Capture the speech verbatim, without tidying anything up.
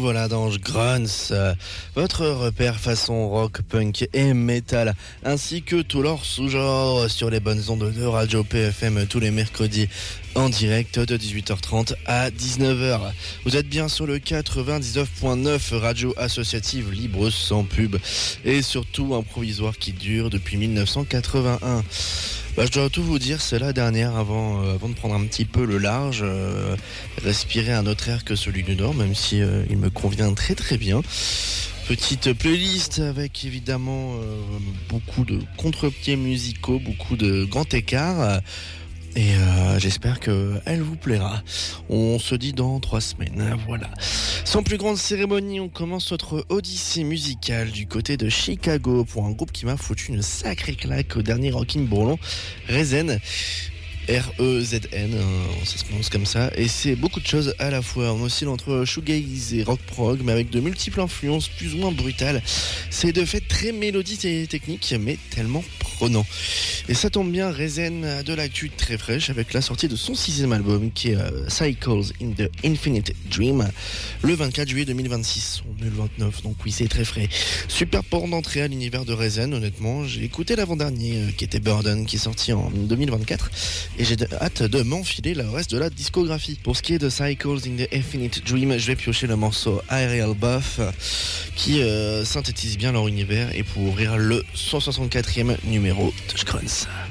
voilà dans Grunts, euh, votre repère façon rock, punk et metal, ainsi que tout leur sous-genre sur les bonnes ondes de Radio P F M tous les mercredis en direct de dix-huit heures trente à dix-neuf heures. Vous êtes bien sur le quatre-vingt-dix-neuf point neuf, radio associative libre sans pub et surtout un provisoire qui dure depuis mille neuf cent quatre-vingt-un. Bah, je dois tout vous dire, c'est la dernière avant, euh, avant de prendre un petit peu le large, euh, respirer un autre air que celui du Nord, même si euh, il me convient très très bien. Petite playlist avec évidemment euh, beaucoup de contre-pieds musicaux, beaucoup de grands écarts. Et euh, j'espère qu'elle vous plaira. On se dit dans trois semaines, voilà. Sans plus grande cérémonie, on commence notre odyssée musicale du côté de Chicago pour un groupe qui m'a foutu une sacrée claque au dernier Rockin' Bourlon, Rezen. R E Z N, hein, ça se prononce comme ça, et c'est beaucoup de choses à la fois. On oscille entre shoegaze et rock prog, mais avec de multiples influences plus ou moins brutales. C'est de fait très mélodique et technique, mais tellement prenant. Et ça tombe bien, Rezen a de l'actu très fraîche avec la sortie de son sixième album qui est euh, Cycles in the Infinite Dream, le vingt-quatre juillet deux mille vingt-six. On est le vingt-neuf, donc oui, c'est très frais. Super porte d'entrée à l'univers de Rezen, honnêtement. J'ai écouté l'avant-dernier euh, qui était Burden, qui est sorti en deux mille vingt-quatre. Et j'ai hâte de m'enfiler le reste de la discographie. Pour ce qui est de Cycles in the Infinite Dream, je vais piocher le morceau Aerial Buff qui euh, synthétise bien leur univers et pour ouvrir le cent soixante-quatrième numéro de Grunts.